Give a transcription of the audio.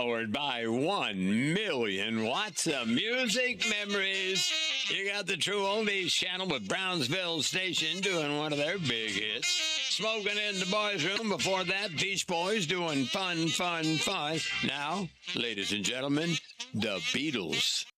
powered by 1 million watts of music memories. You got the True Oldies channel with Brownsville Station doing one of their big hits. Smoking in the boys' room. Before that, Beach Boys doing fun, fun, fun. Now, ladies and gentlemen, the Beatles.